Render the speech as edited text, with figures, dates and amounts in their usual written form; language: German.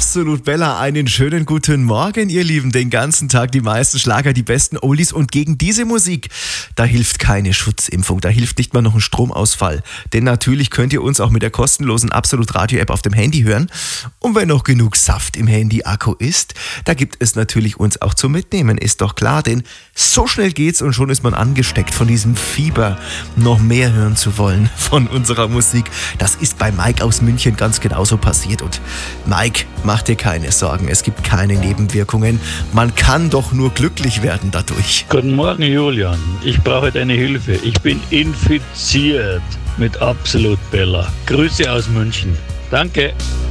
Absolut Bella, einen schönen guten Morgen, ihr Lieben. Den ganzen Tag die meisten Schlager, die besten Oldies und gegen diese Musik, da hilft keine Schutzimpfung, da hilft nicht mal noch ein Stromausfall. Denn natürlich könnt ihr uns auch mit der kostenlosen Absolut Radio App auf dem Handy hören. Und wenn noch genug Saft im Handy-Akku ist, da gibt es natürlich uns auch zum Mitnehmen, ist doch klar. Denn so schnell geht's und schon ist man angesteckt von diesem Fieber, noch mehr hören zu wollen von unserer Musik. Das ist bei Mike aus München ganz genauso passiert. Und Mike, mach dir keine Sorgen, es gibt keine Nebenwirkungen. Man kann doch nur glücklich werden dadurch. Guten Morgen, Julian. Ich brauche deine Hilfe. Ich bin infiziert mit Absolut Bella. Grüße aus München. Danke.